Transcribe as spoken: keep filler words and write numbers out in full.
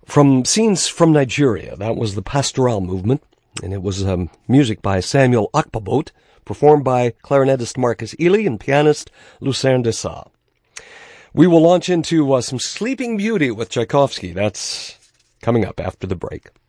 From Scenes from Nigeria, that was the Pastoral Movement, and it was um, music by Samuel Akpabot, performed by clarinetist Marcus Ely and pianist Lucerne Dessau. We will launch into uh, some Sleeping Beauty with Tchaikovsky. That's coming up after the break.